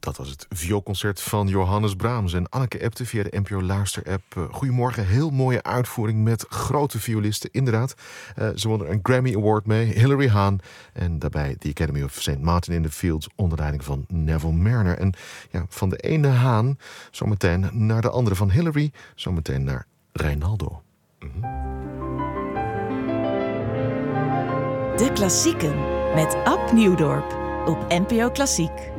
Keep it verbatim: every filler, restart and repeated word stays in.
Dat was het vioolconcert van Johannes Brahms. En Anneke appte via de N P O Luister-app. Uh, goedemorgen, heel mooie uitvoering met grote violisten. Inderdaad, uh, ze won er een Grammy Award mee, Hilary Hahn. En daarbij de Academy of Saint Martin in the Fields onder leiding van Neville Marriner. En ja, van de ene Hahn zometeen naar de andere, van Hilary zometeen naar Reinaldo. Mm-hmm. De Klassieken met Ab Nieuwdorp op N P O Klassiek.